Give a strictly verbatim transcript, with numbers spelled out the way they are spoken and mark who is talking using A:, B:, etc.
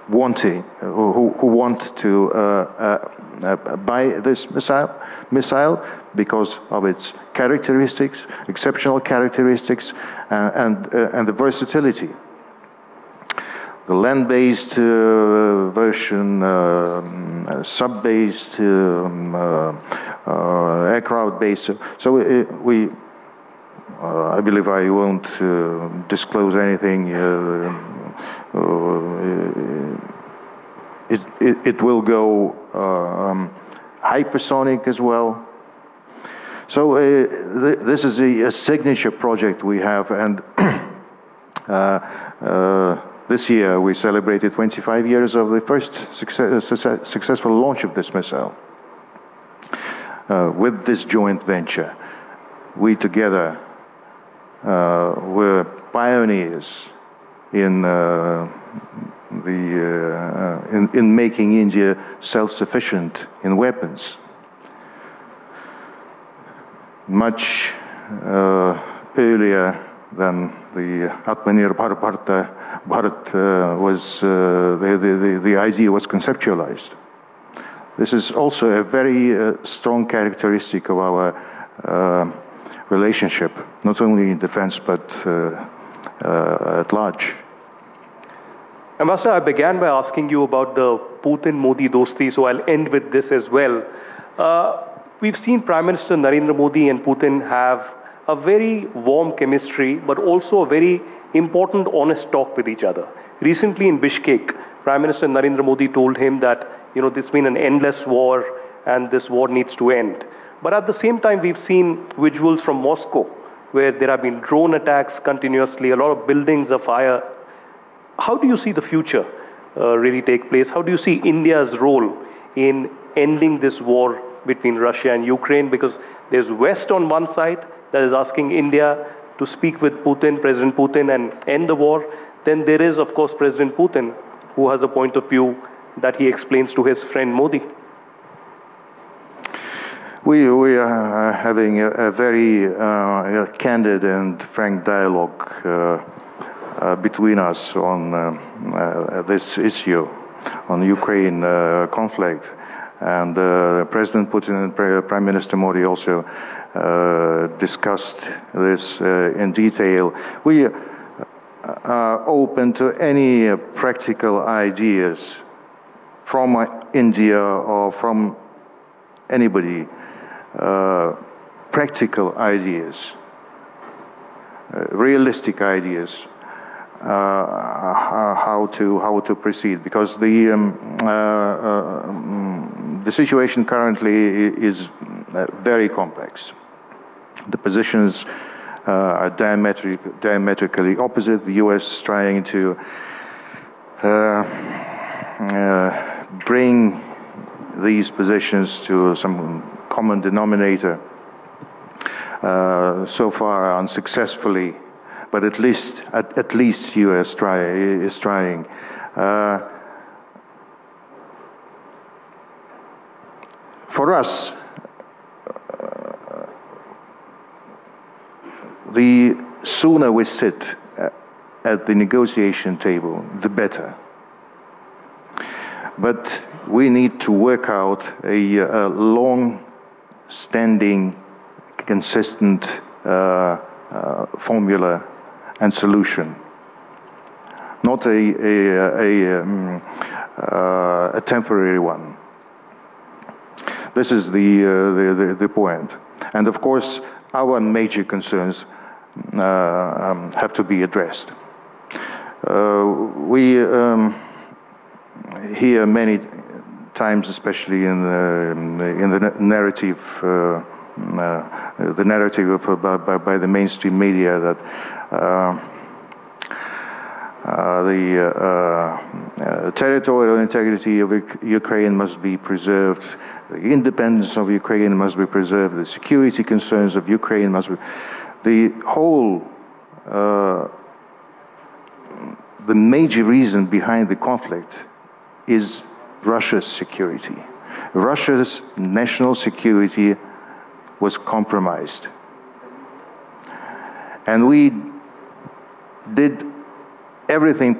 A: wanting, who, who want to uh, uh, uh, buy this missile, missile because of its characteristics, exceptional characteristics, uh, and, uh, and the versatility. The land-based uh, version, uh, sub-based, um, uh, uh, aircraft-based. So uh, we, uh, I believe I won't uh, disclose anything. Uh, uh, it, it, it will go uh, um, hypersonic as well. So uh, th this is a, a signature project we have, and uh, uh, this year we celebrated twenty-five years of the first success, success, successful launch of this missile. Uh, with this joint venture, we together uh, were pioneers in uh, the uh, in, in making India self-sufficient in weapons. Much uh, earlier than the Atmanirbhar Bharat uh, was, uh, the, the, the idea was conceptualized. This is also a very uh, strong characteristic of our uh, relationship, not only in defense, but uh, uh, at large.
B: Ambassador, I began by asking you about the Putin-Modi dosti, so I'll end with this as well. Uh, we've seen Prime Minister Narendra Modi and Putin have a very warm chemistry, but also a very important, honest talk with each other. Recently in Bishkek, Prime Minister Narendra Modi told him that, you know, it's been an endless war and this war needs to end. But at the same time, we've seen visuals from Moscow where there have been drone attacks continuously, a lot of buildings afire. How do you see the future uh, really take place? How do you see India's role in ending this war between Russia and Ukraine? Because there's West on one side that is asking India to speak with Putin, President Putin, and end the war. Then there is, of course, President Putin, who has a point of view that he explains to his friend Modi.
A: We, we are having a, a very uh, candid and frank dialogue uh, uh, between us on uh, uh, this issue, on the Ukraine uh, conflict. And uh, President Putin and Prime Minister Modi also uh, discussed this uh, in detail. We are open to any uh, practical ideas from uh, India or from anybody, uh, practical ideas, uh, realistic ideas, uh, how to how to proceed, because the um, uh, uh, the situation currently is very complex. The positions uh, are diametric, diametrically opposite. The U S trying to uh, uh, bring these positions to some common denominator, uh, so far unsuccessfully, but at least at, at least U S try, is trying. Uh, for us, uh, the sooner we sit at the negotiation table, the better. But we need to work out a, a long-standing, consistent uh, uh, formula and solution, not a, a, a, um, uh, a temporary one. This is the, uh, the, the, the point. And of course, our major concerns uh, um, have to be addressed. Uh, we um, hear many times, especially in the, in the narrative, uh, uh, the narrative of, uh, by, by the mainstream media, that uh, uh, the uh, uh, territorial integrity of Ukraine must be preserved, the independence of Ukraine must be preserved, the security concerns of Ukraine must be. The whole, uh, the major reason behind the conflict is Russia's security. Russia's national security was compromised. And we did everything